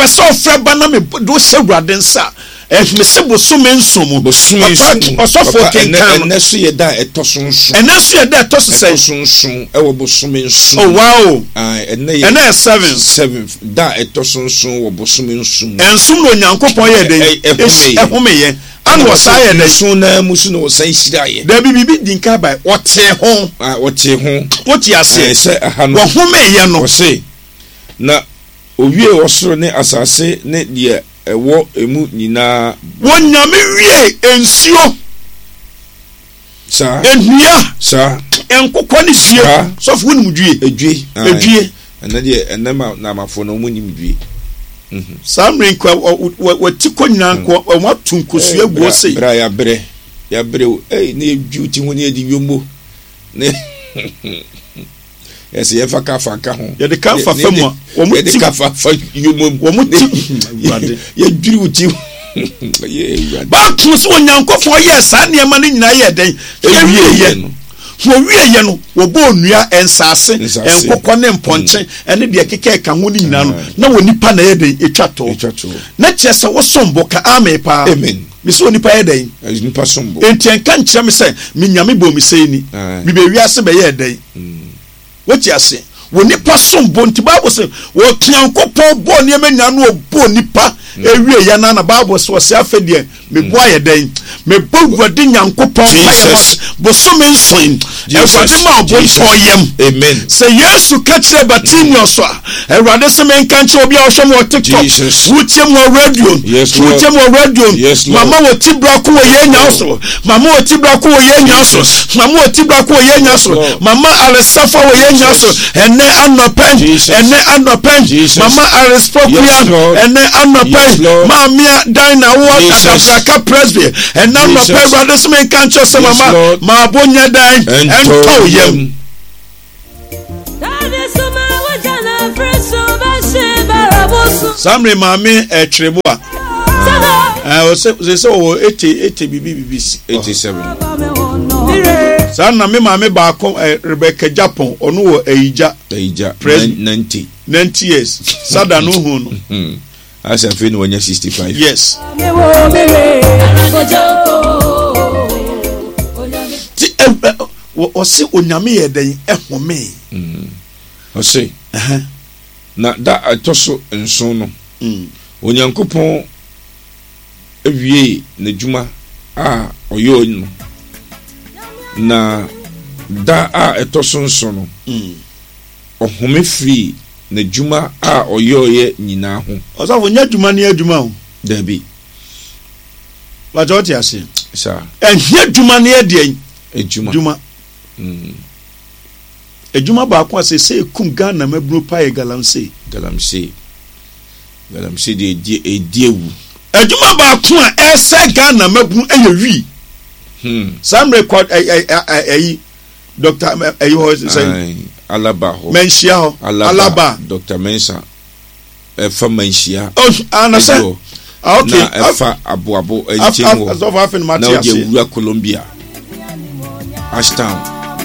pesa ofreba na me do hewrade nsa me se bosome nsomu osofo kenkan eneso ye da etosonso eneso ye da etosonso ewo bosome nso oh wow ene 7 da etosonso wo bosome nso ensum no nyankopon ye den ehome ye an wasa ye den so na musu no san hiraye da bibi dinka bai wote ho wote ase se aha no wo home ye no se na owie osoro ne asase ne de ewo emu nyina wonyame wie ensuo sa enhia sa enkokɔ ne sie sɔfo wonim due ɛna de ɛnama na amafo no munim due samre nkwa wati ko nyina nkɔ watu nkosua guo sei bra ya bre ne edwu ti ho ne edi yomo ne ese ye fa ka ho ye de ka fa famu a wo mu ti ka fa yomo wo mu ti ye dwiri uti ba tun so onyankofo ye sa ne ma ne nyina ye den ye no wo wiye no wo bo onua ensase enkokɔ ne mponche ene de keke ka ho ne nyina no na wo nipa na ye den etwato na kyese wo sombo ka amepa amen mi so nipa ye den nipa sombo entienka nkyerɛ me sɛ me nyame bo mi sei ni bi be wiase be ye den woti ase wo nipa sombo nti Bible say wo kiankopɔ bo ne menya no obo nipa ewie ya na Bible so se afedie me bo aye den me bo wade nyankopɔ fire bo so me nsoin ewade ma obo toyem amen say Yesu kachire Bartimaeus so ewade se me nkanche obi a ohwem wo TikTok wuchem wo radio wuchem wo radio mama wo tibra ko wo yenya so mama wo tibra ko wo yenya so mama wo tibra ko wo yenya so mama Alisafa wo yenya so ene anopen mama Alispokua ene anopen mamia Dina wo Akabraka Presby ene anopen ewade se me nkanche so mama ma bonya dan ento yem Samre mame etwerebo a o se o 80 bibi 87 Sana me mame ba ko Rebecca Japan onu wo Eija 90 years sada no hu no asa fe no 65 yes o se onyame ye den ehome o se na da atoso nson no onyankopon ewie na juma a oyo no na da a etoso nson no ohome free na juma a oyo ye nyina ho osafo nya juma ne aduma ho da bi ba joti ase sa ehia juma ne adien ejuma ejuma ba ko ase se kum Ghana mabru pae galamse de ediewu ejuma ba ko a ese Ghana mabru eyewi some record Dr. Ho say Alaba ho menshia ho Alaba Dr. Mensa fa menshia ana say okay na fa aboabo enchenwo so far fin na je wura Colombia Ashtown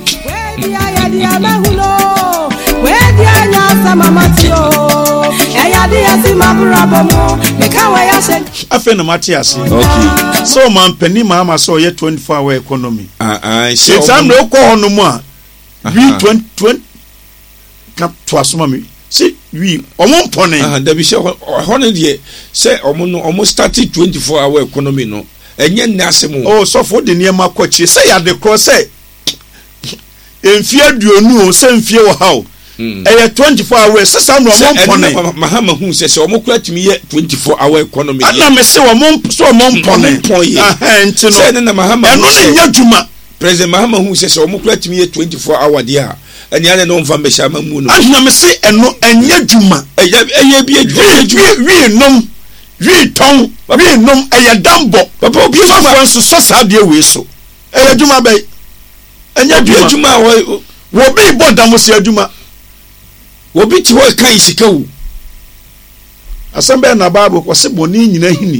afena Matias okay so man penny mama so ye 24-hour economy so some no ko hono mu a we 20 cap to asoma me see we omo mpone da bi se hono de se omo start 24-hour economy no enye nnase mu oh so for the near makochi say ya de cross say enfie aduonu o se enfie wo hawo 24 hours se sam no mpone mahama hu se omo kwatimi ye 24-hour economy ana me se omo mpone enti no se na mahama eno ne nya dwuma president mahama hu se omo kwatimi ye 24-hour de a eni ane no mfa mbesha mamu no ana me se eno enya dwuma eye bi adwuma wi ton wi nom eye dambo papa obi so franso so saade we so eye dwuma bai enya dwuma wo bi bodam se adwuma wo bi ti ho kan sika wo asembe na Bible ko se boni nyina hini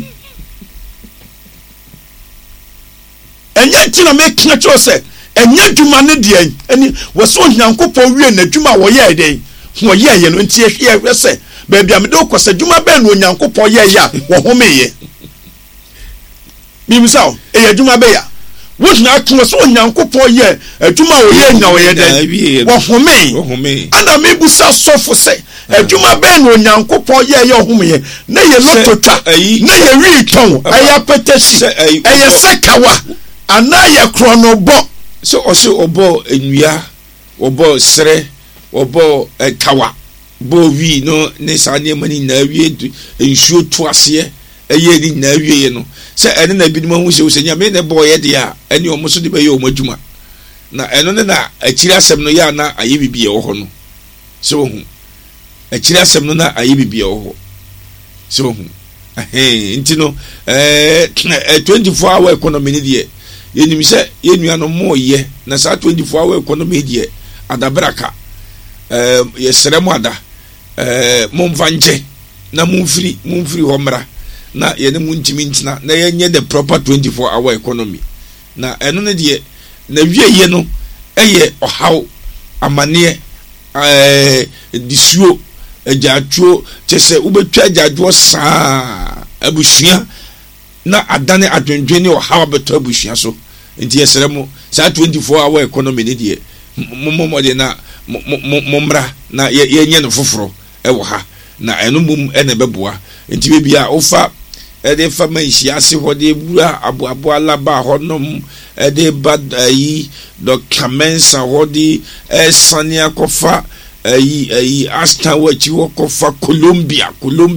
enya tina me kina cho se enya dwuma ne de ani wo so nyankopɔ wie na dwuma wo ye den wo ye no ntie hwe se baby am do kwasa dwuma be no Onyankopon ye ya wo homeye bimisa o e dwuma be ya wo na atwo so Onyankopon ye adwuma wo ye nya wo ye den wo homeye ana me busa sofo se adwuma be no Onyankopon ye homeye na ye lototwa na ye wi ton aya petesi eye sekawa ana ye kronobo so oso obo enua obo sere obo kawa bo wi no ne sane mani na wi ensuo to ase eye ni na wi ye no se ene na bi no hu se nya me ne bo ye de a ene o so de be ye o madwuma na eno ne na akiri asem no ya na aye bibie wo ho no so hu akiri asem no na aye bibie wo ho so hu ntino 24-hour economy ni de yenim se yenua no mo ye na sa 24-hour economy de adabraka yesrem ada momvanje na mumfiri homra na yene muntimi ntina na yenye the proper 24-hour economy na eno ne de na wieye no eye ohaw amane disuo ajatuo chese ubetwa ajatuo saa abusua na adane adwendwene ohaw abeto abusua so nti yesrem sa 24-hour economy ne de mo de na momra na yenye no foforo ewo ha na eno mum ene beboa nti bebia ofa ede fa manhia ase hode bura aboabo alaba honom ede badayi Dr. Mensa hode esane akofa ayi asta wachi wokofa Colombia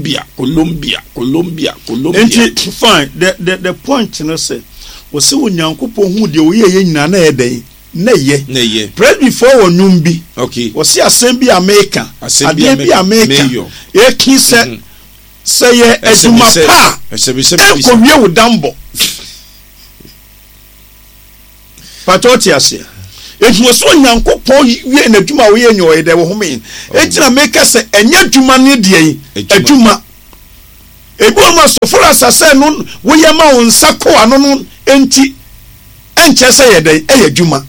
nti fine the point no say wo se Onyankopon hu de wo ye nyina na eden na ye pray before onum bi okay wo se asem bi America ade bi America e ki se ye aduma pa ko wie wo dambo patoti ase etu wo so Onyankopon wie na aduma wo ye nyo ye de wo home etina America se enya aduma ne de aduma ebu ma so for asase no wo ye ma won sako ano no enti enche se ye de aduma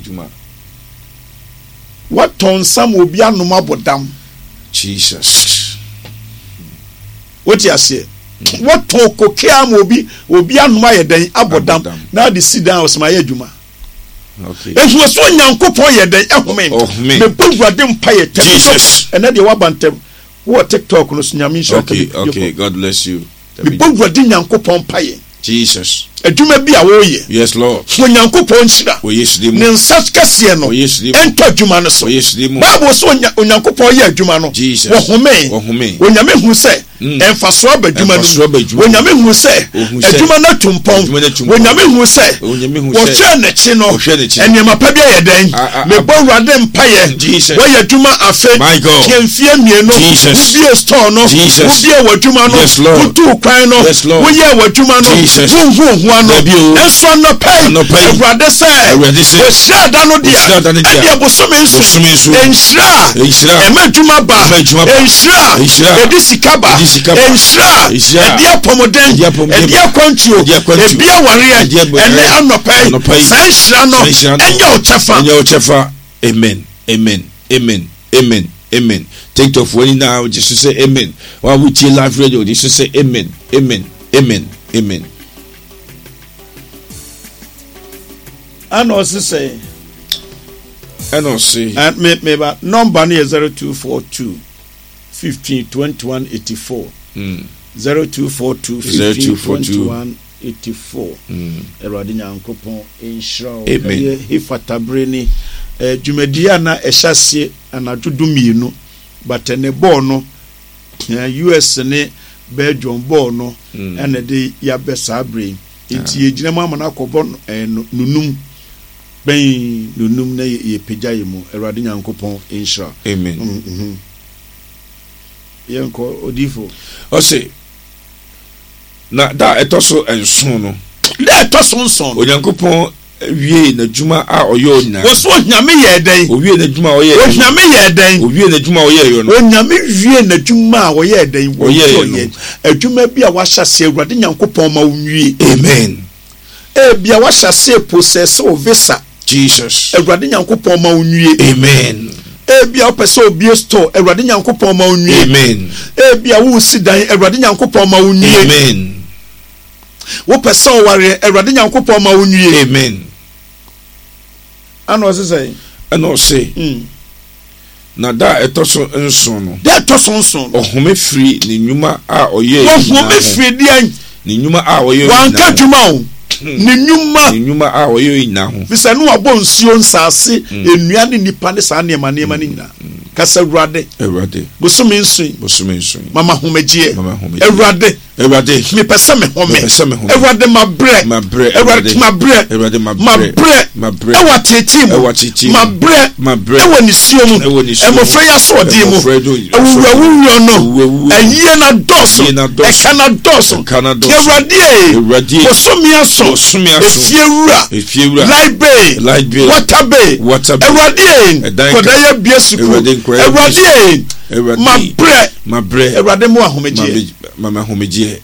what on some obi anoma bodam Jesus what you say what to kokia mo obi anoma ye den abodam na the sit down was my aduma okay efu so Onyankopon ye den ehome me bugwade mpaye tem Jesus and de wabantem wo TikTok no nyame show okay God bless you me bugwade Nyankopon mpaye Jesus aduma bi a wo ye yes Lord Onyankopon shira o yesdi mu ne nsakase no ento aduma no so Bible so Onyankopon ye aduma no wo home onyame hu se emfaso abaduma no onyame hu se aduma na tumpon onyame hu se wo hwe na chi no enema pa bia ye den me bowrade mpaye wo ye aduma afe kemfie mieno wo store no wo bia waduma no wutu kwan no wo ye waduma no wo no enso no pay Ewrade se wo shira da no dia e abosome nso enshira emaduma ba enshira edi sikaba enshira edi apomoden edi akontro edi aware ene anopay enshira no enye ochefa amen take to for now just to say amen while we chill live radio just to say amen and also say and me ba number near 0242 15 21 84 0242 15 21 84 Erade Nyankopon enshira ye hifatabre ni dwumadia na ehyase anadodo mienu but ne ball no US ne Belgium ball no ene de ya besa brain nti yegyina mu amana akobɔ nunum ben nunum na ye pegyaye mu Erade Nyankopon enshira amen yenko odifo ose na da etoso enso no da etoso nso Onyankopon wie na dwuma a oyo nyina wo so nyame ye den o wie na dwuma o ye nyame ye den o wie na dwuma o ye yo no nyame wie na dwuma a o ye den wo ye adwuma bi a wahyase Awurade Nyankopon ma wie amen bi a wahyase process o visa Jesus Awurade Nyankopon ma wie amen ebia opese obi store Awurade Nyankopɔn ma unwie amen ebia wo si dan Awurade Nyankopɔn ma unwie amen wo pese oware Awurade Nyankopɔn ma unwie amen ano se ano se na da etoso nson no da etoso nson ohome firi ne nnwuma a oye ohome firi dian ne nnwuma a oye wanka dwuma o ne nnwuma a oye nyina ho bisa no abo nsuo nsase enua ne nipa ne saa ne ma ne nyina kasa Awurade bosome nsun mama homegie Awurade me pese me home Awurade mabre ewa tete mu mabre ewa nisuo mu emofra ya so odi mu ewurawuo no eyiye na doso ekana doso Awurade bosome aso efiewura light bay water bay Awurade kodaya biesuku Awurade mabre Awurade mu ahomegie mama homegie